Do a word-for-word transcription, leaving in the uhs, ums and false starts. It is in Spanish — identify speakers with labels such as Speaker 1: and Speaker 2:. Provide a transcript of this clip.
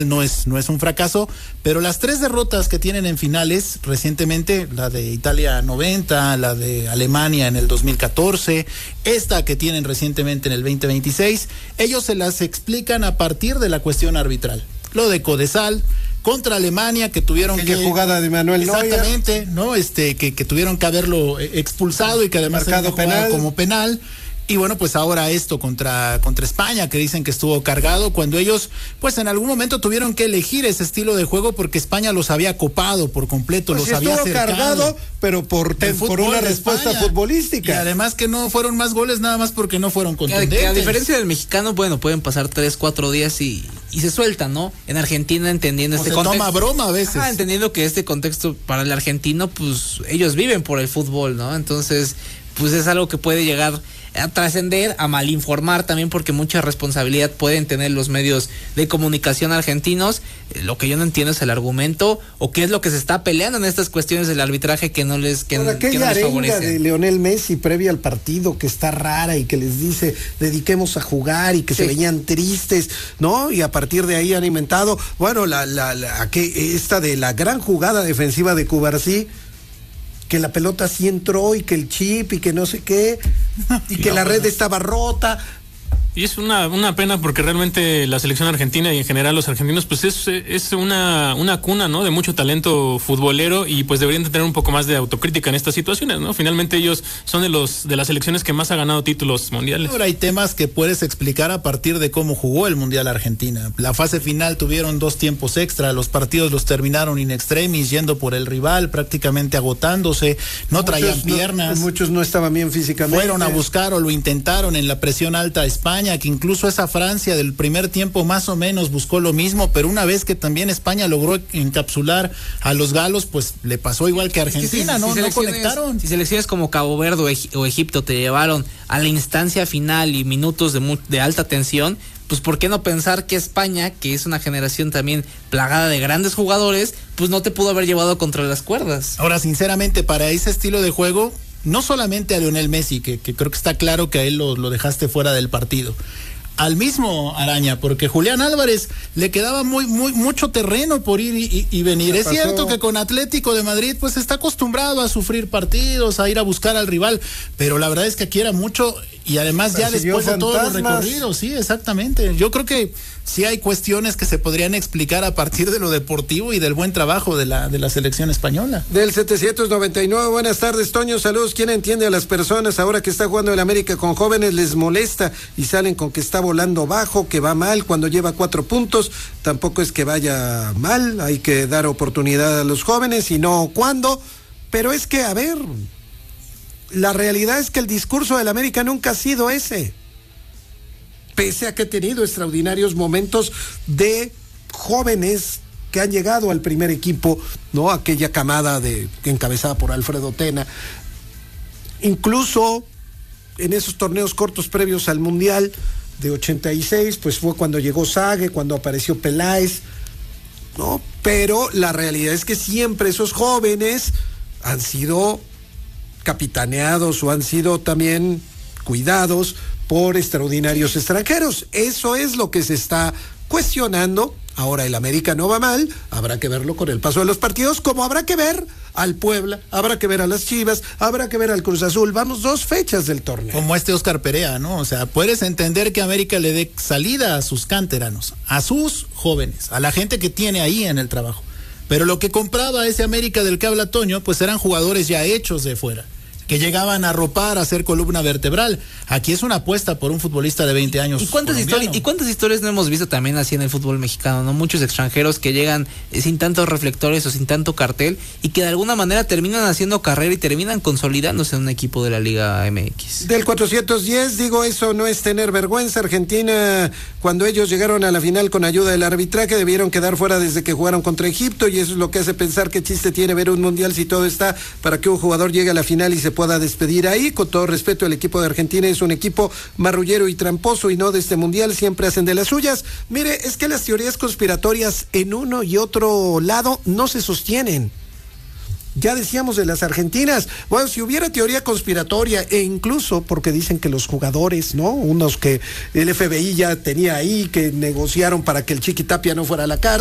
Speaker 1: No es, no es un fracaso, pero las tres derrotas que tienen en finales recientemente, la de Italia noventa, la de Alemania en el dos mil catorce, esta que tienen recientemente en el veinte veintiséis, ellos se las explican a partir de la cuestión arbitral. Lo de Codesal contra Alemania, que tuvieron
Speaker 2: Aquella
Speaker 1: que...
Speaker 2: jugada de Manuel Neuer.
Speaker 1: Exactamente, ¿no? Este, que, que tuvieron que haberlo expulsado y que además
Speaker 2: marcado penal.
Speaker 1: como penal. Y bueno, pues ahora esto contra, contra España, que dicen que estuvo cargado, cuando ellos, pues en algún momento tuvieron que elegir ese estilo de juego porque España los había copado por completo, pues los había
Speaker 2: estuvo
Speaker 1: cercado.
Speaker 2: Cargado, pero por, ten, por una respuesta España. futbolística.
Speaker 1: Y además que no fueron más goles nada más porque no furon contundentes.
Speaker 3: Que a, que a diferencia del mexicano, bueno, pueden pasar tres, cuatro días y, y se sueltan, ¿no? En Argentina, entendiendo
Speaker 1: o
Speaker 3: este
Speaker 1: se
Speaker 3: contexto.
Speaker 1: toma broma a veces.
Speaker 3: Ah, entendiendo que este contexto para el argentino, pues ellos viven por el fútbol, ¿no? Entonces, pues es algo que puede llegar a trascender, a malinformar también, porque mucha responsabilidad pueden tener los medios de comunicación argentinos. Eh, lo que yo no entiendo es el argumento o qué es lo que se está peleando en estas cuestiones del arbitraje que no les que,
Speaker 2: Por aquella
Speaker 3: que no les
Speaker 2: arenga
Speaker 3: favorece.
Speaker 2: de Lionel Messi previa al partido que está rara y que les dice dediquemos a jugar y que sí. se veían tristes, ¿no? Y a partir de ahí han inventado, bueno, la, la, la que esta de la gran jugada defensiva de Cubarsí, que la pelota sí entró y que el chip y que no sé qué, y que no, la red bueno. estaba rota.
Speaker 4: Y es una, una pena porque realmente la selección argentina y en general los argentinos pues es, es una, una cuna, ¿no? De mucho talento futbolero y pues deberían tener un poco más de autocrítica en estas situaciones, ¿no? Finalmente ellos son de los de las selecciones que más ha ganado títulos mundiales.
Speaker 1: Ahora hay temas que puedes explicar a partir de cómo jugó el Mundial Argentina. La fase final tuvieron dos tiempos extra, los partidos los terminaron in extremis, yendo por el rival, prácticamente agotándose, no muchos traían piernas.
Speaker 2: No, muchos no estaban bien físicamente.
Speaker 1: Fueron a buscar o lo intentaron en la presión alta a España, que incluso esa Francia del primer tiempo más o menos buscó lo mismo, pero una vez que también España logró encapsular a los galos, pues le pasó igual que Argentina, es que si, ¿no? Si no conectaron.
Speaker 3: Si selecciones como Cabo Verde o, Eg- o Egipto te llevaron a la instancia final y minutos de, mu- de alta tensión, pues ¿por qué no pensar que España, que es una generación también plagada de grandes jugadores, pues no te pudo haber llevado contra las cuerdas?
Speaker 1: Ahora, sinceramente, para ese estilo de juego, no solamente a Lionel Messi, que, que creo que está claro que a él lo, lo dejaste fuera del partido, al mismo Araña, porque Julián Álvarez le quedaba muy, muy, mucho terreno por ir y, y venir. Es cierto que con Atlético de Madrid, pues está acostumbrado a sufrir partidos, a ir a buscar al rival, pero la verdad es que aquí era mucho, y además ya después de todos los recorridos, sí, exactamente. Yo creo que sí hay cuestiones que se podrían explicar a partir de lo deportivo y del buen trabajo de la, de la selección española.
Speaker 2: Del setecientos noventa y nueve, buenas tardes, Toño, saludos. ¿Quién entiende a las personas ahora que está jugando el América con jóvenes? Les molesta y salen con que está volando bajo, que va mal cuando lleva cuatro puntos. Tampoco es que vaya mal, hay que dar oportunidad a los jóvenes y no cuándo. Pero es que, a ver, la realidad es que el discurso del América nunca ha sido ese. Pese a que ha tenido extraordinarios momentos de jóvenes que han llegado al primer equipo, ¿no? Aquella camada de encabezada por Alfredo Tena. Incluso en esos torneos cortos previos al Mundial de ochenta y seis, pues fue cuando llegó Sague, cuando apareció Peláez, ¿no? Pero la realidad es que siempre esos jóvenes han sido capitaneados o han sido también cuidados por extraordinarios extranjeros. Eso es lo que se está cuestionando. Ahora el América no va mal, habrá que verlo con el paso de los partidos, como habrá que ver al Puebla, habrá que ver a las Chivas, habrá que ver al Cruz Azul. Vamos, dos fechas del torneo.
Speaker 1: Como este Oscar Perea, ¿no? O sea, puedes entender que América le dé salida a sus canteranos, a sus jóvenes, a la gente que tiene ahí en el trabajo. Pero lo que compraba ese América del que habla Toño, pues eran jugadores ya hechos de fuera, que llegaban a ropar, a ser columna vertebral. Aquí es una apuesta por un futbolista de veinte años.
Speaker 3: ¿Y cuántas historias, y cuántas historias no hemos visto también así en el fútbol mexicano, ¿no? Muchos extranjeros que llegan sin tantos reflectores o sin tanto cartel y que de alguna manera terminan haciendo carrera y terminan consolidándose en un equipo de la Liga M X.
Speaker 2: Del cuatrocientos diez, digo, eso no es tener vergüenza. Argentina, cuando ellos llegaron a la final con ayuda del arbitraje, debieron quedar fuera desde que jugaron contra Egipto, y eso es lo que hace pensar qué chiste tiene ver un mundial si todo está para que un jugador llegue a la final y se pueda despedir ahí. Con todo respeto, el equipo de Argentina es un equipo marrullero y tramposo y no de este mundial, siempre hacen de las suyas. Mire, es que las teorías conspiratorias en uno y otro lado no se sostienen. Ya decíamos de las argentinas, bueno, si hubiera teoría conspiratoria e incluso porque dicen que los jugadores, ¿no? Unos que el F B I ya tenía ahí, que negociaron para que el Chiqui Tapia no fuera a la cárcel.